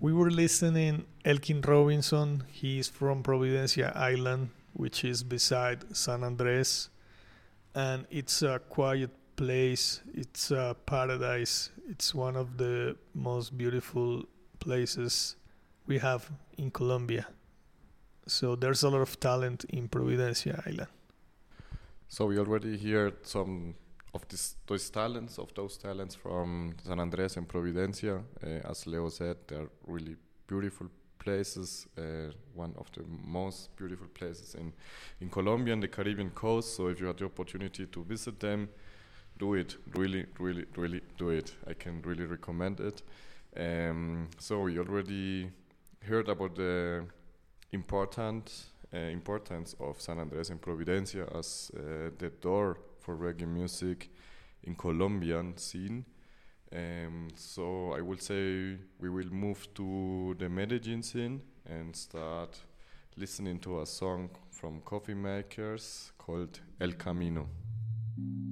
We were listening Elkin Robinson. He is from Providencia Island, which is beside San Andres, and it's a quiet place. It's a paradise. It's one of the most beautiful places we have in Colombia. So there's a lot of talent in Providencia Island. So we already heard some of those talents from San Andres and Providencia. As Leo said, they're really beautiful places, one of the most beautiful places in Colombia and the Caribbean coast. So if you had the opportunity to visit them, do it. Really, really, really do it. I can really recommend it. So we already heard about the importance of San Andres and Providencia as the door for reggae music in Colombian scene. So I will say we will move to the Medellin scene and start listening to a song from Coffee Makers called El Camino.